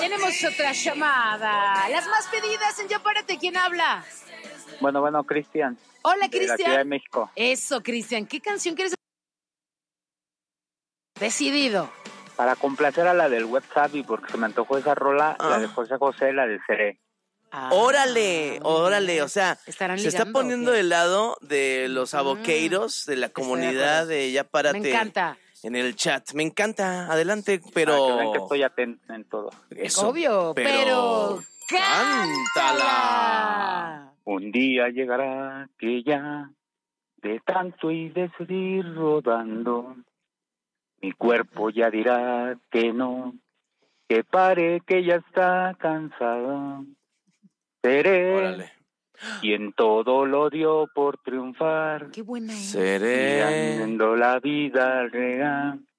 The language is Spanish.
Tenemos otra llamada. Las más pedidas en Ya Párate. ¿Quién habla? Bueno, Cristian. Hola, de la Ciudad de Cristian. México. Eso, Cristian. ¿Qué canción quieres? Decidido. Para complacer a la del WhatsApp y porque se me antojó esa rola, la de José José, la de Seré. Órale, o sea, ¿Estarán se está ligando o poniendo qué? del lado de los aboqueiros, de la comunidad de Ya Párate. Me encanta. En el chat, me encanta, adelante, Para pero... que vean que estoy atento en todo. Eso, obvio, pero... ¡cántala! Un día llegará que ya, de tanto y de seguir rodando, mi cuerpo ya dirá que no, que pare, que ya está cansado. Seré Órale. quien todo lo dio por triunfar. Qué buena es. Seré... Viviendo la vida real.